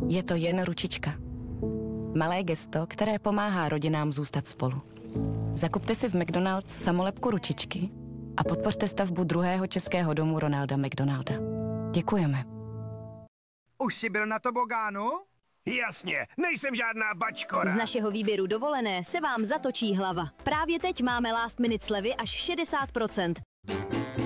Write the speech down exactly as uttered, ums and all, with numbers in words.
Je to jen ručička. Malé gesto, které pomáhá rodinám zůstat spolu. Zakupte si v McDonald's samolepku ručičky a podpořte stavbu druhého českého domu Ronalda McDonalda. Děkujeme. Už jsi byl na tobogánu? Jasně, nejsem žádná bačkora. Z našeho výběru dovolené se vám zatočí hlava. Právě teď máme last minute slevy až šedesát procent.